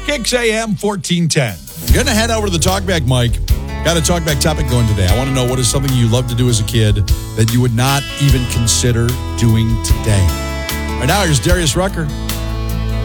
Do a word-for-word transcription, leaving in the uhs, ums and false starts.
Kicks A M fourteen ten. Going to head over to the Talkback mic. Got a Talkback topic going today. I want to know what is something you love to do as a kid that you would not even consider doing today. Right now, here's Darius Rucker.